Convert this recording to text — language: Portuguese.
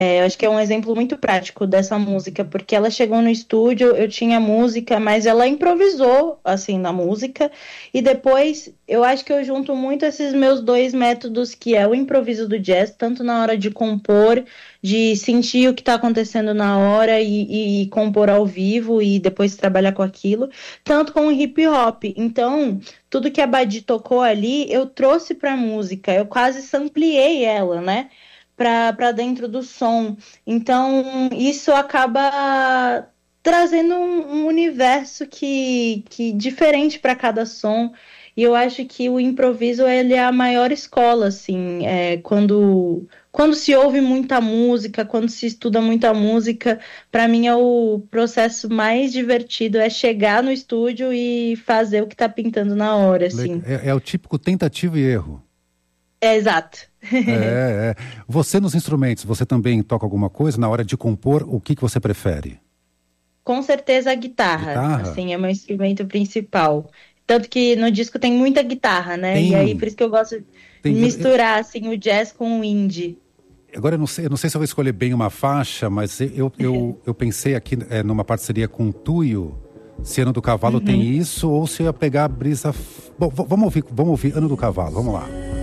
Eu acho que é um exemplo muito prático dessa música, porque ela chegou no estúdio, eu tinha música, mas ela improvisou, assim, na música, e depois eu acho que eu junto muito esses meus dois métodos, que é o improviso do jazz, tanto na hora de compor, de sentir o que está acontecendo na hora e compor ao vivo e depois trabalhar com aquilo, tanto com o hip hop. Então, tudo que a Badi tocou ali, eu trouxe para a música, eu quase sampleei ela, né? Para dentro do som. Então, isso acaba trazendo um universo que diferente para cada som. E eu acho que o improviso ele é a maior escola, assim, quando se ouve muita música, quando se estuda muita música, para mim é o processo mais divertido, é chegar no estúdio e fazer o que está pintando na hora, assim. É o típico tentativa e erro. É exato. É. Você nos instrumentos, você também toca alguma coisa? Na hora de compor, o que você prefere? Com certeza a guitarra, Guitarra? assim, é meu instrumento principal. Tanto que no disco tem muita guitarra, né? E aí por Tem. isso que eu gosto de misturar assim o jazz com o indie. Agora eu não sei se eu vou escolher bem uma faixa, mas eu pensei aqui numa parceria com o Tuyo, se Ano do Cavalo tem Uhum. isso, ou se eu ia pegar a brisa. Bom, vamos ouvir Ano do Cavalo, vamos lá.